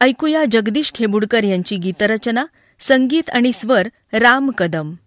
ऐकूया जगदीश खेबुडकर यांची गीतरचना, संगीत आणि स्वर राम कदम.